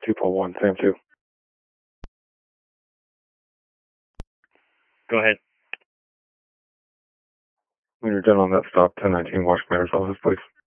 241, Sam 2. Go ahead. When you're done on that stop, 1019 Washington Mayor's office, please.